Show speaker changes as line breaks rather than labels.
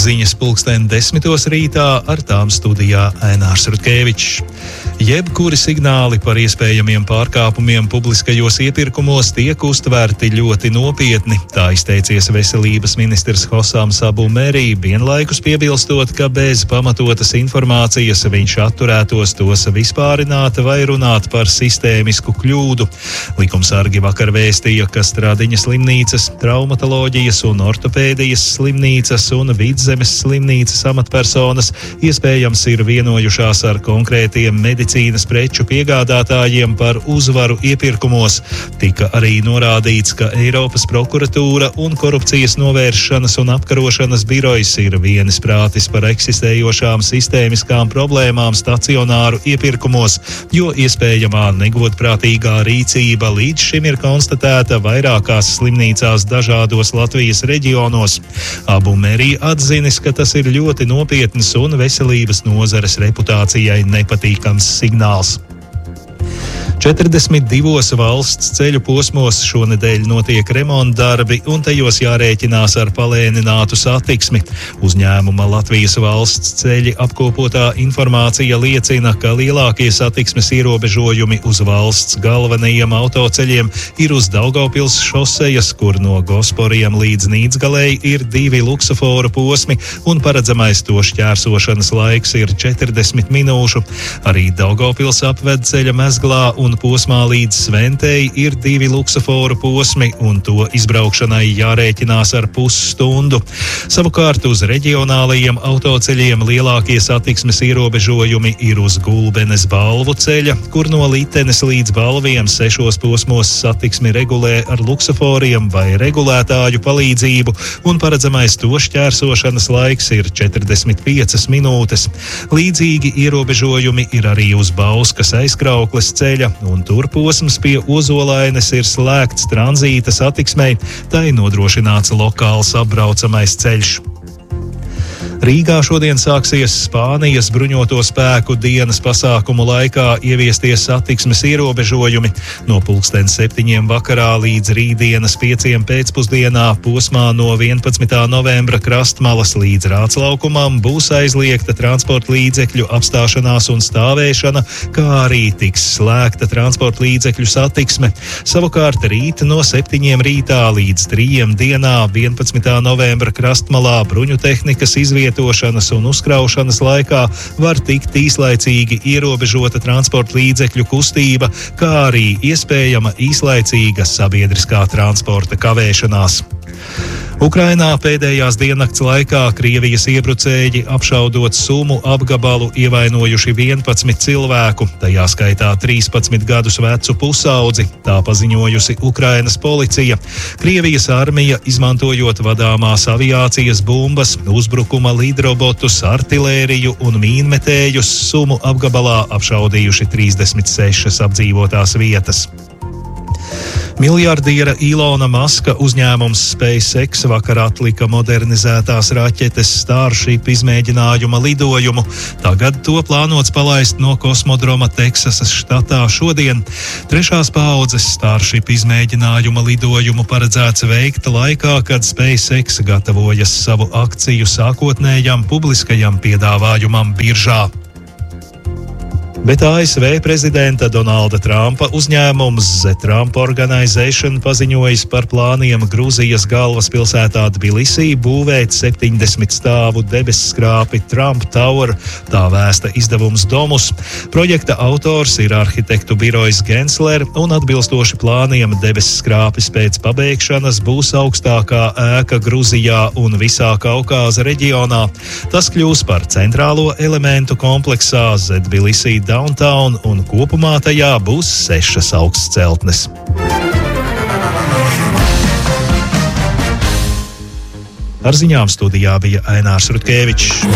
ziņas 10:10 rītā, ar tām studijā Ainārs Rutkevičs. Jebkuri signāli par iespējamiem pārkāpumiem publiskajos iepirkumos tiek uztverti ļoti nopietni, tā izteicies veselības ministrs Hosams Abu Merī, vienlaikus piebilstot, ka bez pamatotas informācijas viņš atturētos tos vispārināt vai runāt par sistēmisku kļūdu. Likumsargi vakar vēstīja, ka Stradiņas slimnīcas, traumatoloģijas un ortopēdijas slimnīcas un Vidzemes slimnīcas amatpersonas iespējams ir vienojušās ar konkrētiem medicīnas preču piegādātājiem par uzvaru iepirkumos. Tika arī norādīts, ka Eiropas prokuratūra un korupcijas novēršanas un apkarošanas birojs ir vienisprātis par eksistējošām sistēmiskām problēmām stacionāru iepirkumos, jo iespējamā negodprātīgā rīcība līdz šim ir konstatēta vairākās slimnīcās dažādos Latvijas reģionos. Abu Merī atzinis, ka tas ir ļoti nopietns un veselības nozares reputācijai nepatīkams signāls. 42 valsts ceļu posmos šonedēļ notiek remontdarbi, un tajos jārēķinās ar palēninātu satiksmi. Uzņēmuma Latvijas valsts ceļi apkopotā informācija liecina, ka lielākie satiksmes ierobežojumi uz valsts galvenajiem autoceļiem ir uz Daugavpils šosejas, kur no Gosporiem līdz Nīdzgalei ir 2 luksuforu posmi, un paredzamais to šķērsošanas laiks ir 40 minūšu. Arī Daugavpils apvedceļa mezglā un posmā līdz Sventei ir 2 luksuforu posmi, un to izbraukšanai jārēķinās ar pusstundu. Savukārt uz reģionālajiem autoceļiem lielākie satiksmes ierobežojumi ir uz Gulbenes Balvu ceļa, kur no Litenes līdz Balviem 6 posmos satiksmi regulē ar luksuforiem vai regulētāju palīdzību, un paredzamais to šķērsošanas laiks ir 45 minūtes. Līdzīgi ierobežojumi ir arī uz Bauskas aizkraukles ceļa, un tur posms pie Ozolaines ir slēgts tranzīta satiksmei, tai nodrošināts lokāls apbraucamais ceļš. Rīgā šodien sāksies Spānijas bruņoto spēku dienas pasākumu laikā ieviestie satiksmes ierobežojumi. No 7:00 vakarā līdz rītdienas 5:00 pēcpusdienā posmā no 11. novembra Krastmalas līdz Rāclaukumam būs aizliegta transporta līdzekļu apstāšanās un stāvēšana, kā arī tiks slēgta transporta līdzekļu satiksme. Savukārt rīt no 7:00 rītā līdz 3:00 dienā 11. novembra Krastmalā bruņu tehnikas izvietošanas un uzkraušanas laikā var tikt īslaicīgi ierobežota transporta līdzekļu kustība, kā arī iespējama īslaicīga sabiedriskā transporta kavēšanās. Ukrainā pēdējās diennakts laikā Krievijas iebrucēji apšaudot Sumu apgabalu ievainojuši 11 cilvēku, tajā skaitā 13 gadus vecu pusaudzi, tā paziņojusi Ukrainas policija. Krievijas armija, izmantojot vadāmās aviācijas bumbas, uzbrukuma lidrobotus, artilēriju un mīnmetējus, Sumu apgabalā apšaudījuši 36 apdzīvotās vietas. Miljardiera Ilona Maska uzņēmums SpaceX vakar atlika modernizētās raķetes Starship izmēģinājuma lidojumu. Tagad to plānots palaist no kosmodroma Teksasas štatā šodien. 3. paaudzes Starship izmēģinājuma lidojumu paredzēts veikt laikā, kad SpaceX gatavojas savu akciju sākotnējam publiskajam piedāvājumam biržā. Bet ASV prezidenta Donalda Trumpa uzņēmums The Trump Organization paziņojis par plāniem Gruzijas galvaspilsētā Tbilisī būvēt 70 stāvu debesskrāpi Trump Tower, tā vēsta izdevums Domus. Projekta autors ir arhitektu birojs Gensler, un atbilstoši plāniem debesskrāpis pēc pabeigšanas būs augstākā ēka Gruzijā un visā Kaukāza reģionā. Tas kļūs par centrālo elementu kompleksā Tbilisī Downtown, un kopumā tajā būs 6 augstceltnes. Ar ziņām studijā bija Ainārs Rutkevičs.